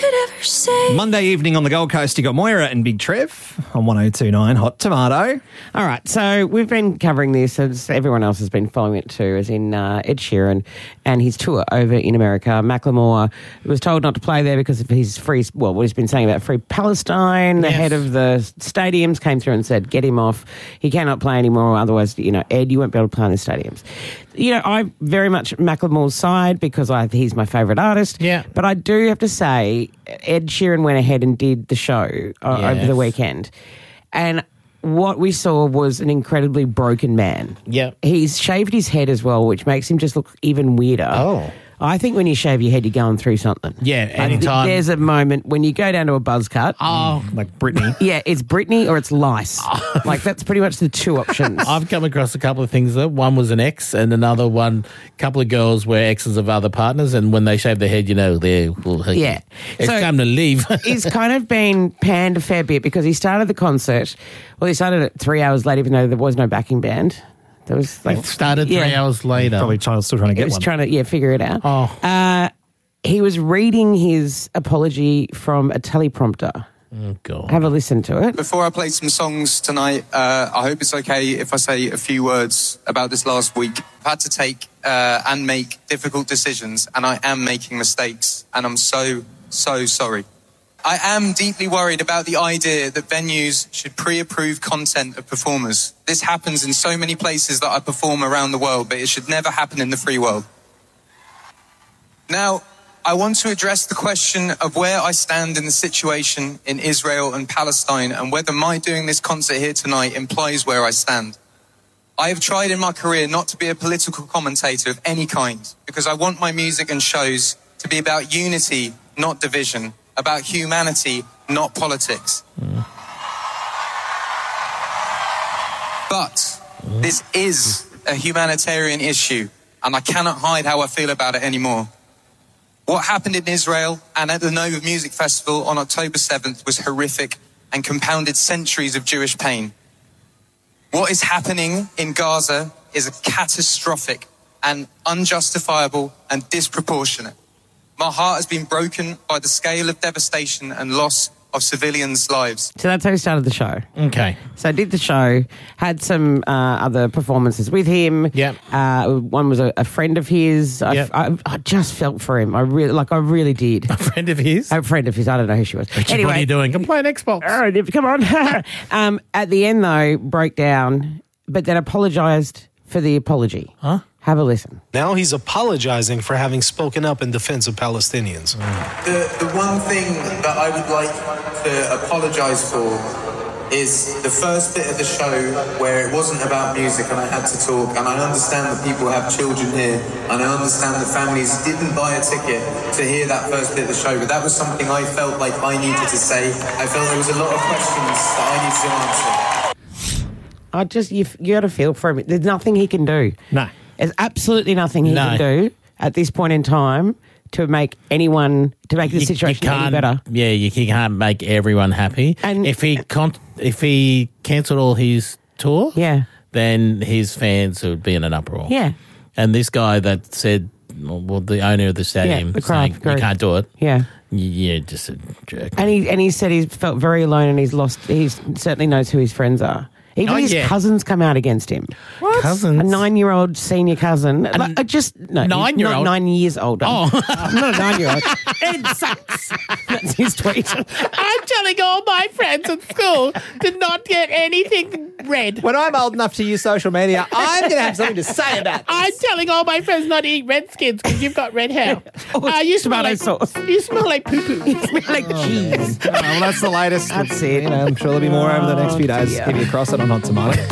should ever say. Monday evening on the Gold Coast, you got Moira and Big Trev on 102.9 Hot Tomato. All right, so we've been covering this, as everyone else has been following it too, as in Ed Sheeran and his tour over in America. Macklemore was told not to play there because of his what he's been saying about Free Palestine. The head of the stadiums came through and said, get him off. He cannot play anymore, otherwise, Ed, you won't be able to play in the stadiums. I'm very much Macklemore's side because he's my favourite artist. Yeah. But I do have to say, Ed Sheeran went ahead and did the show over the weekend. And what we saw was an incredibly broken man. Yeah. He's shaved his head as well, which makes him just look even weirder. Oh. I think when you shave your head, you're going through something. Yeah, anytime. There's a moment when you go down to a buzz cut. Oh. Like Britney. Yeah, it's Britney or it's lice. Like, that's pretty much the two options. I've come across a couple of things, though. One was an ex, and another one, a couple of girls were exes of other partners, and when they shave their head, Yeah. It's So- time to leave. He's kind of been panned a fair bit because he started the concert. Well, he started it 3 hours late, even though there was no backing band. There was It started 3 hours later. Probably still trying to He get was one. trying to figure it out. Oh. He was reading his apology from a teleprompter. Oh, God. Have a listen to it. Before I play some songs tonight, I hope it's okay if I say a few words about this last week. I've had to take and make difficult decisions, and I am making mistakes, and I'm so sorry. I am deeply worried about the idea that venues should pre-approve content of performers. This happens in so many places that I perform around the world, but it should never happen in the free world. Now, I want to address the question of where I stand in the situation in Israel and Palestine and whether my doing this concert here tonight implies where I stand. I have tried in my career not to be a political commentator of any kind because I want my music and shows to be about unity, not division, about humanity, not politics. But this is a humanitarian issue, and I cannot hide how I feel about it anymore. What happened in Israel and at the Nova Music Festival on October 7th was horrific and compounded centuries of Jewish pain. What is happening in Gaza is catastrophic and unjustifiable and disproportionate. My heart has been broken by the scale of devastation and loss of civilians' lives. So that's how he started the show. Okay. So did the show, had some other performances with him. Yep. One was a friend of his. Yep. I just felt for him. I really did. A friend of his? A friend of his. I don't know who she was. Richard, what are you doing? Come play an Xbox. All right, come on. At the end, though, broke down, but then apologised for the apology. Huh? Have a listen. Now he's apologizing for having spoken up in defense of Palestinians. The one thing that I would like to apologise for is the first bit of the show where it wasn't about music and I had to talk, and I understand that people have children here and I understand the families didn't buy a ticket to hear that first bit of the show, but that was something I felt like I needed to say. I felt there was a lot of questions that I needed to answer. You got to feel for him. There's nothing he can do. No. There's absolutely nothing he can do at this point in time to make the situation any better. Yeah, you can't make everyone happy. And if he cancelled all his tour, then his fans would be in an uproar. Yeah. And this guy that said, well, the owner of the stadium saying you can't do it. Yeah. Yeah, just a jerk. And he said he's felt very alone and he certainly knows who his friends are. Even his cousins come out against him. What? Cousins? A 9-year-old senior cousin. 9-year-old? 9 years older. Oh. Not a 9-year-old. Ed sucks. That's his tweet. I'm telling all my friends at school to not get anything red. When I'm old enough to use social media, I'm going to have something to say about this. I'm telling all my friends not to eat Redskins because you've got red hair. You smell like sauce. You smell like poo-poo. You smell like cheese. Well, that's the latest. That's it. I'm sure there'll be more over the next few days. dear. Keep you across it on Hot Tomato.